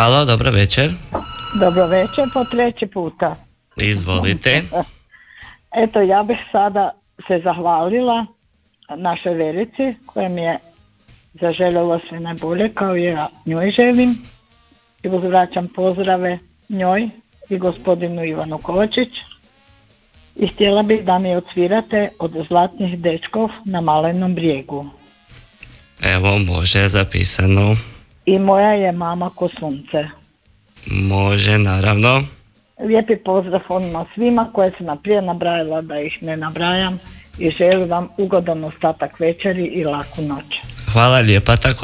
Alo, dobro večer. Dobro večer po treći puta. Izvolite. Eto, ja bih sada se zahvalila našoj Verici koja mi je zaželjela sve najbolje, kao i ja njoj želim. I uzvraćam pozdrave njoj i gospodinu Ivanu Kovačić. I htjela bih da mi odsvirate od Zlatnih dečkov na Malenom brijegu. Evo, može, zapisano. I moja je mama ko sunce. Može, naravno. Lijepi pozdrav onima svima koje sam naprijed nabrajala, da ih ne nabrajam, i želim vam ugodan ostatak večeri i laku noć. Hvala lijepa, tako